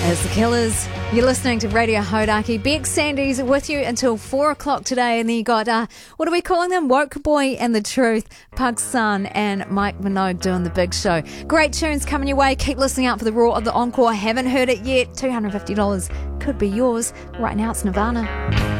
As the Killers, you're listening to Radio Hodaki. Bex Sandys with you until 4 o'clock today, and then you got, what are we calling them? Woke Boy and The Truth, Pug's Son and Mike Minogue doing the big show. Great tunes coming your way. Keep listening out for the Raw of the Encore. Haven't heard it yet. $250 could be yours. Right now it's Nirvana.